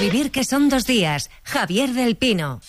vivir que son 2 días. Javier del Pino.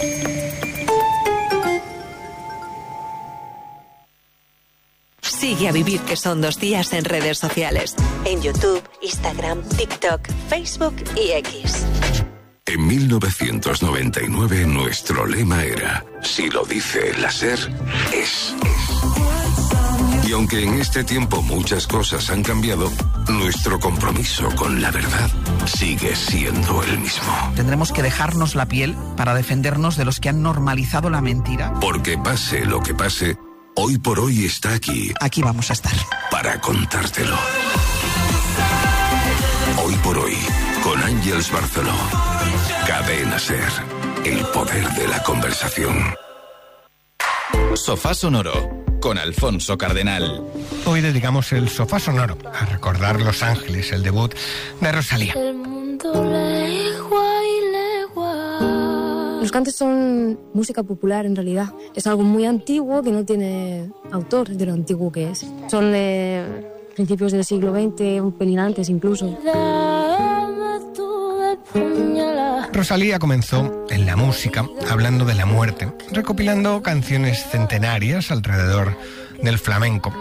Sigue a Vivir que son 2 días en redes sociales. En YouTube, Instagram, TikTok, Facebook y X. En 1999 nuestro lema era: si lo dice la SER, es. Y aunque en este tiempo muchas cosas han cambiado, nuestro compromiso con la verdad sigue siendo el mismo. Tendremos que dejarnos la piel para defendernos de los que han normalizado la mentira. Porque pase lo que pase, Hoy por Hoy está aquí. Aquí vamos a estar. Para contártelo. Hoy por Hoy, con Ángeles Barceló. Cadena SER. El poder de la conversación. Sofá Sonoro, con Alfonso Cardenal. Hoy dedicamos el Sofá Sonoro a recordar Los Ángeles, el debut de Rosalía. El mundo legua y legua. Los cantes son música popular en realidad. Es algo muy antiguo que no tiene autor de lo antiguo que es. Son de principios del siglo XX, un pelín antes incluso. Rosalía comenzó en la música hablando de la muerte, recopilando canciones centenarias alrededor del flamenco.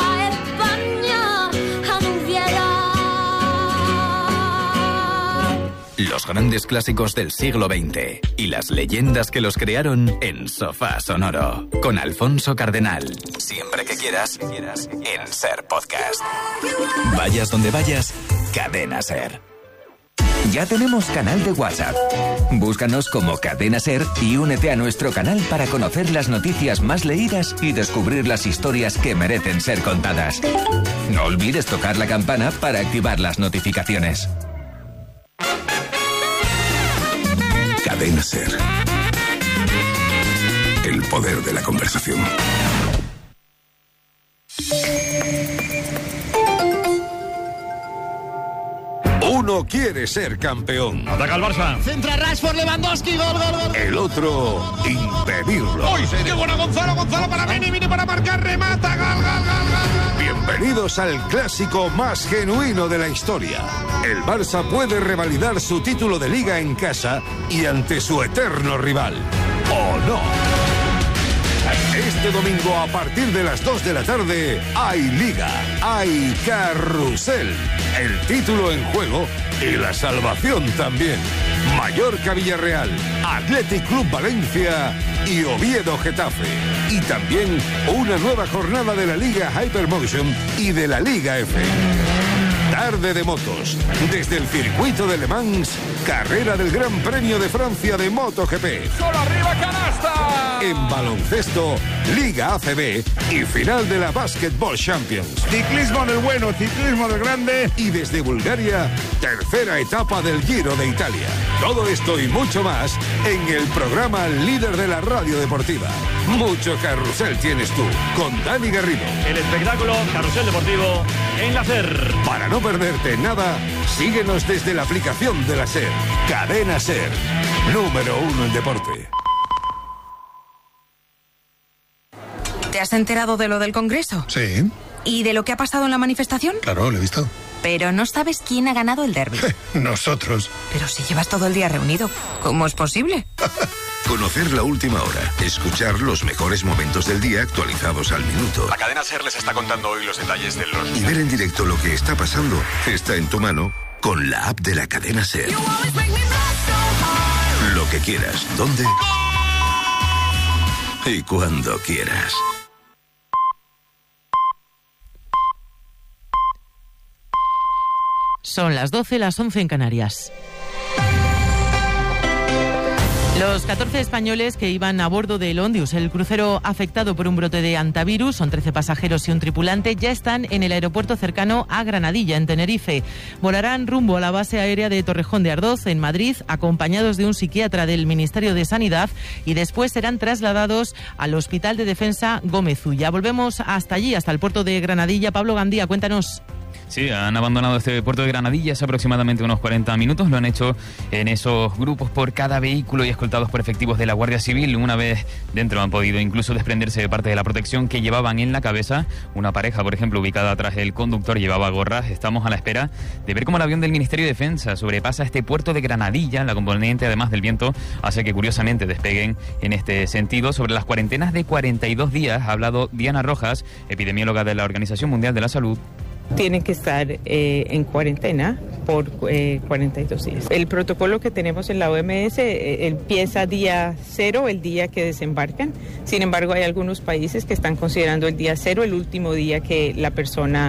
Los grandes clásicos del siglo XX y las leyendas que los crearon en Sofá Sonoro, con Alfonso Cardenal. Siempre que quieras, en SER Podcast. Vayas donde vayas, Cadena SER. Ya tenemos canal de WhatsApp. Búscanos como Cadena SER y únete a nuestro canal para conocer las noticias más leídas y descubrir las historias que merecen ser contadas. No olvides tocar la campana para activar las notificaciones. Cadena SER. El poder de la conversación. Uno quiere ser campeón. Ataca el Barça. Centra Rashford, Lewandowski, gol, gol, gol. El otro, impedirlo. ¡Uy, qué bueno Gonzalo para Vini para marcar, remata, gol, gol, gol, gol. Bienvenidos al clásico más genuino de la historia. El Barça puede revalidar su título de Liga en casa y ante su eterno rival. ¿O no? Este domingo a partir de las 2 de la tarde hay Liga, hay Carrusel, el título en juego y la salvación también. Mallorca Villarreal, Athletic Club Valencia y Oviedo Getafe. Y también una nueva jornada de la Liga Hypermotion y de la Liga F. Tarde de motos, desde el circuito de Le Mans, carrera del Gran Premio de Francia de MotoGP. ¡Solo arriba, canasta! En baloncesto, Liga ACB y final de la Basketball Champions. Ciclismo del bueno, ciclismo del grande. Y desde Bulgaria, tercera etapa del Giro de Italia. Todo esto y mucho más en el programa líder de la radio deportiva. Mucho carrusel tienes tú, con Dani Garrido. El espectáculo Carrusel Deportivo en la SER. Para no perderte nada, síguenos desde la aplicación de la SER. Cadena SER, número 1 en deporte. ¿Te has enterado de lo del Congreso? Sí. ¿Y de lo que ha pasado en la manifestación? Claro, lo he visto. Pero no sabes quién ha ganado el derbi. Nosotros. Pero si llevas todo el día reunido, ¿cómo es posible? Conocer la última hora, escuchar los mejores momentos del día actualizados al minuto. La cadena SER les está contando hoy los detalles de los... Y ver en directo lo que está pasando está en tu mano con la app de la cadena SER. Lo que quieras, ¿dónde? Y cuando quieras. Son las 12, las 11 en Canarias. Los 14 españoles que iban a bordo del Ondius, el crucero afectado por un brote de hantavirus, son 13 pasajeros y un tripulante, ya están en el aeropuerto cercano a Granadilla, en Tenerife. Volarán rumbo a la base aérea de Torrejón de Ardoz, en Madrid, acompañados de un psiquiatra del Ministerio de Sanidad, y después serán trasladados al Hospital de Defensa Gómez Ulla. Volvemos hasta allí, hasta el puerto de Granadilla. Pablo Gandía, cuéntanos. Sí, han abandonado este puerto de Granadilla hace aproximadamente unos 40 minutos. Lo han hecho en esos grupos por cada vehículo y escoltados por efectivos de la Guardia Civil. Una vez dentro han podido incluso desprenderse de parte de la protección que llevaban en la cabeza. Una pareja, por ejemplo, ubicada atrás del conductor, llevaba gorras. Estamos a la espera de ver cómo el avión del Ministerio de Defensa sobrepasa este puerto de Granadilla. La componente, además del viento, hace que curiosamente despeguen en este sentido. Sobre las cuarentenas de 42 días ha hablado Diana Rojas, epidemióloga de la Organización Mundial de la Salud. Tienen que estar en cuarentena por 42 días. El protocolo que tenemos en la OMS empieza día 0, el día que desembarcan. Sin embargo, hay algunos países que están considerando el día 0 el último día que la persona,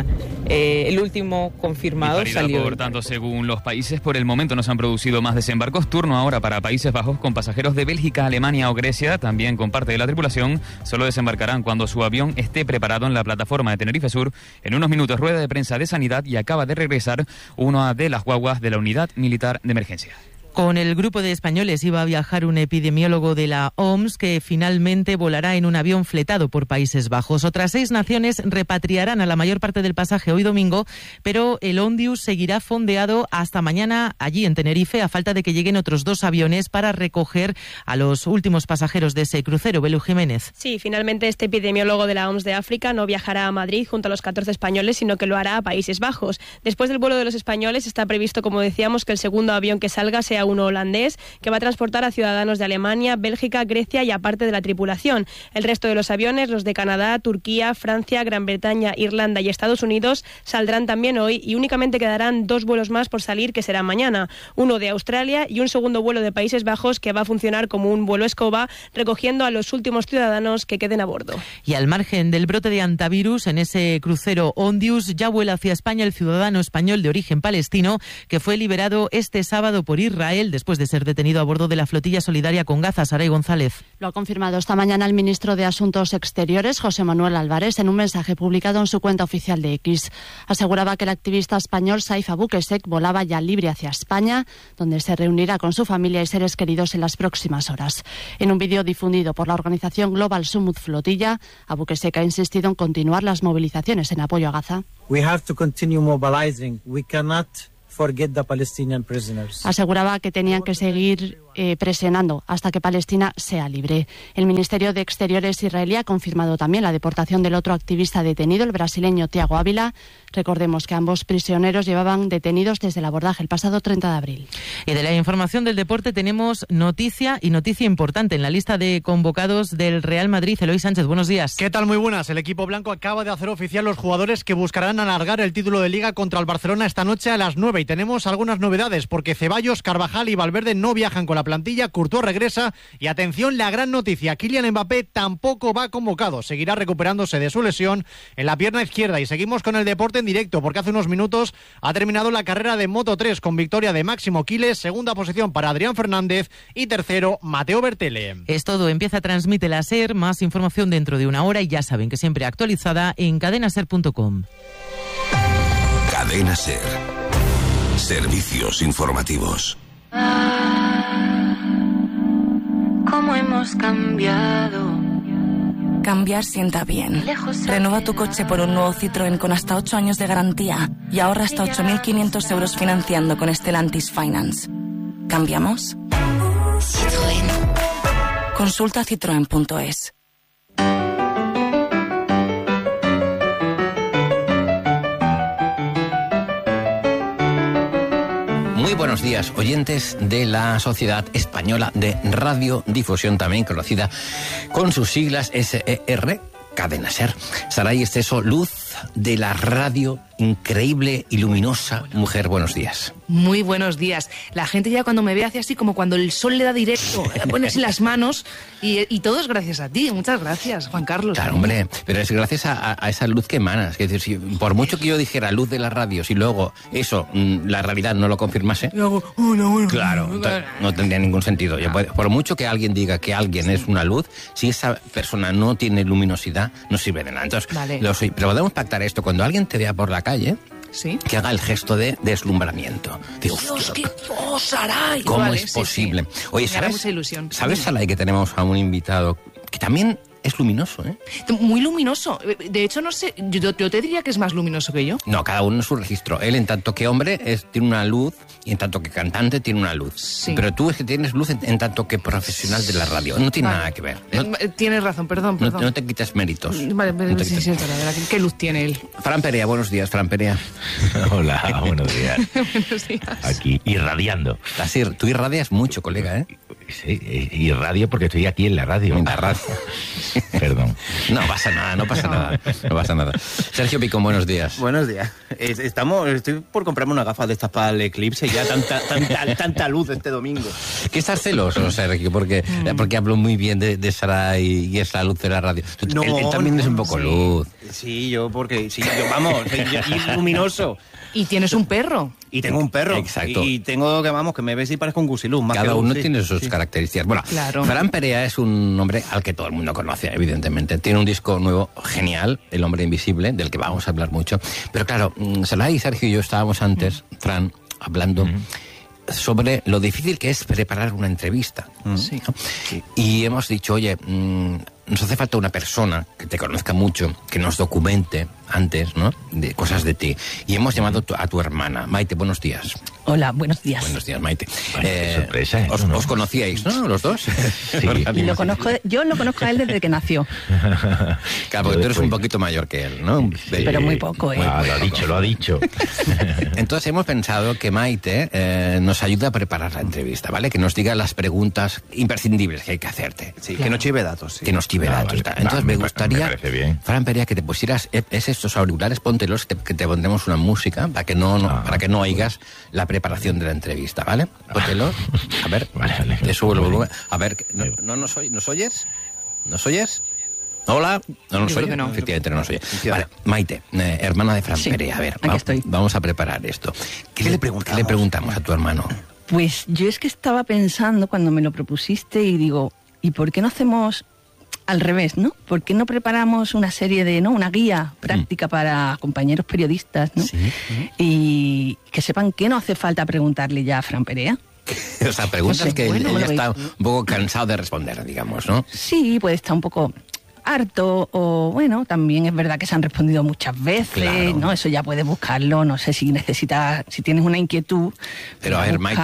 el último confirmado salió. Por tanto, según los países, por el momento no se han producido más desembarcos. Turno ahora para Países Bajos, con pasajeros de Bélgica, Alemania o Grecia, también con parte de la tripulación. Solo desembarcarán cuando su avión esté preparado en la plataforma de Tenerife Sur. En unos minutos, rueda de prensa de Sanidad, y acaba de regresar una de las guaguas de la Unidad Militar de Emergencia. Con el grupo de españoles iba a viajar un epidemiólogo de la OMS que finalmente volará en un avión fletado por Países Bajos. Otras 6 naciones repatriarán a la mayor parte del pasaje hoy domingo, pero el Ondius seguirá fondeado hasta mañana allí en Tenerife, a falta de que lleguen otros 2 aviones para recoger a los últimos pasajeros de ese crucero. Belu Jiménez. Sí, finalmente este epidemiólogo de la OMS de África no viajará a Madrid junto a los 14 españoles, sino que lo hará a Países Bajos. Después del vuelo de los españoles está previsto, como decíamos, que el segundo avión que salga sea uno holandés, que va a transportar a ciudadanos de Alemania, Bélgica, Grecia y aparte de la tripulación. El resto de los aviones, los de Canadá, Turquía, Francia, Gran Bretaña, Irlanda y Estados Unidos, saldrán también hoy, y únicamente quedarán 2 vuelos más por salir, que serán mañana. Uno de Australia y un segundo vuelo de Países Bajos, que va a funcionar como un vuelo escoba, recogiendo a los últimos ciudadanos que queden a bordo. Y al margen del brote de hantavirus, en ese crucero Ondius ya vuela hacia España el ciudadano español de origen palestino, que fue liberado este sábado por Israel después de ser detenido a bordo de la flotilla solidaria con Gaza. Saray González. Lo ha confirmado esta mañana el ministro de Asuntos Exteriores, José Manuel Álvarez, en un mensaje publicado en su cuenta oficial de X. Aseguraba que el activista español Saif Abu Qusseq volaba ya libre hacia España, donde se reunirá con su familia y seres queridos en las próximas horas. En un vídeo difundido por la organización Global Summit Flotilla, Abu Qusseq ha insistido en continuar las movilizaciones en apoyo a Gaza. We have to continue mobilizing. We cannot forget the Palestinian prisoners. Aseguraba que tenían que seguir presionando hasta que Palestina sea libre. El Ministerio de Exteriores israelí ha confirmado también la deportación del otro activista detenido, el brasileño Tiago Ávila. Recordemos que ambos prisioneros llevaban detenidos desde el abordaje el pasado 30 de abril. Y de la información del deporte tenemos noticia importante en la lista de convocados del Real Madrid. Eloy Sánchez, buenos días. ¿Qué tal? Muy buenas. El equipo blanco acaba de hacer oficial los jugadores que buscarán alargar el título de Liga contra el Barcelona esta noche a las 9. Y tenemos algunas novedades, porque Ceballos, Carvajal y Valverde no viajan con la plantilla, Courtois regresa y atención, la gran noticia, Kylian Mbappé tampoco va convocado, seguirá recuperándose de su lesión en la pierna izquierda. Y seguimos con el deporte en directo, porque hace unos minutos ha terminado la carrera de Moto3 con victoria de Máximo Quiles, segunda posición para Adrián Fernández y tercero Mateo Bertele. Es todo, empieza Transmite la SER, más información dentro de una hora y ya saben que siempre actualizada en cadenaser.com. Cadena SER. Servicios informativos. ¿Cómo hemos cambiado? Cambiar sienta bien. Renueva tu coche por un nuevo Citroën con hasta 8 años de garantía y ahorra hasta 8.500 euros financiando con Stellantis Finance. ¿Cambiamos? Citroën. Consulta citroen.es. Muy buenos días, oyentes de la Sociedad Española de Radiodifusión, también conocida con sus siglas SER, Cadena SER. Saray Esteso, luz de la radio, increíble y luminosa mujer. Buenos días. Muy buenos días. La gente ya cuando me ve hace así como cuando el sol le da directo, pones en las manos y todo es gracias a ti. Muchas gracias, Juan Carlos. Claro, hombre, pero es gracias a esa luz que emanas. Es decir, si, por mucho que yo dijera luz de la radio, si luego eso, la realidad no lo confirmase, claro, no tendría ningún sentido. Por mucho que alguien diga que alguien es una luz, si esa persona no tiene luminosidad, no sirve de nada. Entonces, vale. Pero podemos pactar esto. Cuando alguien te vea por la calle, ¿sí?, que haga el gesto de deslumbramiento. Dios, qué Saray. ¿Cómo vale, es posible? Sí. Oye, me hará mucha ilusión. ¿Sabes, Saray, que tenemos a un invitado que también es luminoso, ¿eh? Muy luminoso. De hecho, no sé, yo te diría que es más luminoso que yo. No, cada uno en su registro. Él, en tanto que hombre, tiene una luz, y en tanto que cantante tiene una luz. Sí. Pero tú es que tienes luz en tanto que profesional de la radio. No tiene nada que ver. Tienes razón, perdón. No te quites méritos. Vale, ¿qué luz tiene él? Fran Perea, buenos días, Fran Perea. Hola, buenos días. Buenos días. Aquí, irradiando. Tú irradias mucho, colega, ¿eh? Sí, irradio porque estoy aquí en la radio. En la radio. Perdón. No pasa nada. Sergio Picón, buenos días. Buenos días. Estoy por comprarme una gafa de estas para el eclipse, ya tanta luz este domingo. ¿Qué estás celoso, Sergio? Porque hablo muy bien de Sara y es la luz de la radio. No, él también es un poco luz. Sí, yo vamos, soy luminoso. Y tienes un perro. Y tengo un perro. Exacto. Y tengo que me ves y parezco un gusiluz. Cada uno tiene sus características. Bueno, claro. Fran Perea es un hombre al que todo el mundo conoce, evidentemente. Tiene un disco nuevo genial, El hombre invisible, del que vamos a hablar mucho. Pero claro, Salah y Sergio y yo estábamos antes, Fran, hablando sobre lo difícil que es preparar una entrevista. Sí. Sí. Y hemos dicho, oye, nos hace falta una persona que te conozca mucho, que nos documente antes, ¿no?, de cosas de ti. Y hemos llamado a tu hermana. Maite, buenos días. Hola, buenos días. Buenos días, Maite. Qué sorpresa, ¿no? Os conocíais, ¿no?, los dos. Sí. Yo lo conozco a él desde que nació. Claro, porque tú eres un poquito mayor que él, ¿no? Sí, pero muy poco, ¿eh? Lo ha dicho. Entonces hemos pensado que Maite nos ayuda a preparar la entrevista, ¿vale? Que nos diga las preguntas imprescindibles que hay que hacerte. Sí, claro. Que nos chive datos. Sí. Que nos chive datos. Vale. Entonces me gustaría, Fran Perea, que te pusieras estos auriculares, póntelos, que te pondremos una música para que no oigas la preparación de la entrevista, ¿vale? Póntelos. A ver, vale. Te subo el volumen. A ver, ¿nos oyes? ¿Nos oyes? Hola. No nos oye. No. Efectivamente no nos oye. Vale, Maite, hermana de Fran Perea, a ver, vamos a preparar esto. ¿Qué le preguntamos a tu hermano? Pues yo es que estaba pensando cuando me lo propusiste y digo, ¿y por qué no hacemos al revés, no? ¿Por qué no preparamos una serie de, ¿no?, una guía práctica para compañeros periodistas, ¿no? Sí. Y que sepan que no hace falta preguntarle ya a Fran Perea. O sea, preguntas que él ya está un poco cansado de responder, digamos, ¿no? Sí, puede estar un poco harto, o bueno, también es verdad que se han respondido muchas veces, claro, ¿no? Eso ya puedes buscarlo, no sé si tienes una inquietud. Pero a ver, Maite,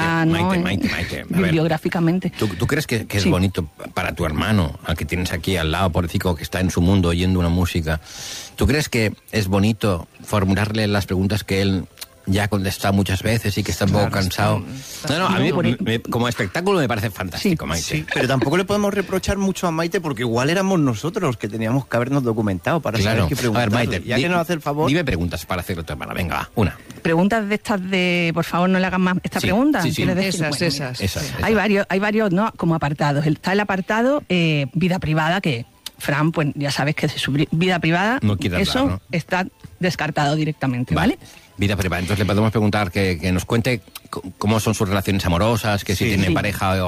bibliográficamente. ¿Tú crees que es bonito para tu hermano, al que tienes aquí al lado, pobrecito, que está en su mundo oyendo una música? ¿Tú crees que es bonito formularle las preguntas que él ya ha contestado muchas veces y que está un poco cansado? A mí como espectáculo me parece fantástico, Maite. Sí, pero tampoco le podemos reprochar mucho a Maite porque igual éramos nosotros los que teníamos que habernos documentado para saber qué preguntar. A ver, Maite, ya que nos hace el favor. Dime preguntas para hacerlo a tu hermana. Venga, va, una. Preguntas de estas de, por favor, no le hagan más esta pregunta. Sí. Esas. Hay varios, ¿no?, como apartados. Está el apartado vida privada, que Fran, pues ya sabes que su vida privada, no quiere hablar, eso ¿no? Está descartado directamente, ¿vale? Vida privada. Entonces le podemos preguntar que nos cuente cómo son sus relaciones amorosas, que si tiene pareja